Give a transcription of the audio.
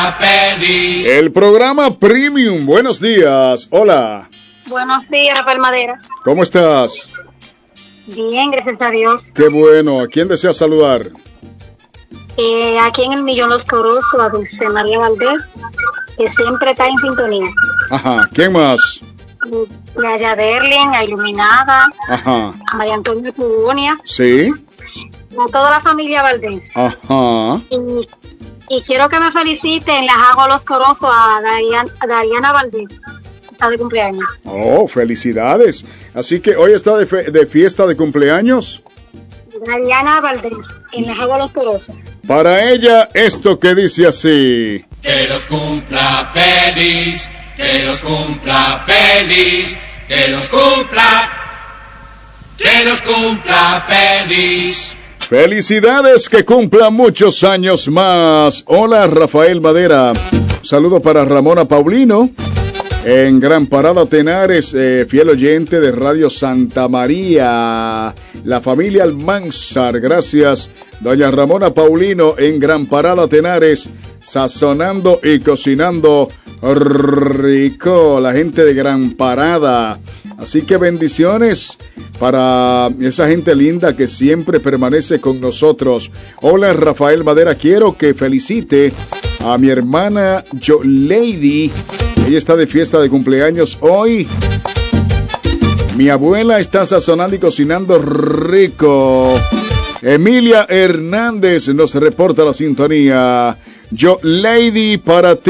Feliz. El programa Premium. Buenos días. Hola. Buenos días, Rafael Madera. ¿Cómo estás? Bien, gracias a Dios. Qué bueno. ¿A quién deseas saludar? Aquí en el Millón Los Corosos, a Dulce María Valdés, que siempre está en sintonía. Ajá. ¿Quién más? A Yaderlin, a Iluminada, Ajá. a María Antonia Pugonia, Sí. a toda la familia Valdés. Ajá. Y quiero que me feliciten, les hago Los Corosos a Dariana Valdés. Está de cumpleaños. Oh, felicidades. Así que hoy está de fiesta de cumpleaños. Dariana Valdés, en Les hago Los Corosos. Para ella, esto que dice así. Que los cumpla feliz, que los cumpla feliz, que los cumpla feliz. Felicidades, que cumpla muchos años más. Hola, Rafael Madera. Saludo para Ramona Paulino. En Gran Parada Tenares, fiel oyente de Radio Santa María. La familia Almanzar, gracias. Doña Ramona Paulino en Gran Parada Tenares, sazonando y cocinando rico. La gente de Gran Parada. Así que bendiciones para esa gente linda que siempre permanece con nosotros. Hola, Rafael Madera, quiero que felicite a mi hermana Lady. Ella está de fiesta de cumpleaños hoy. Mi abuela está sazonando y cocinando rico. Emilia Hernández nos reporta la sintonía. Lady, para ti.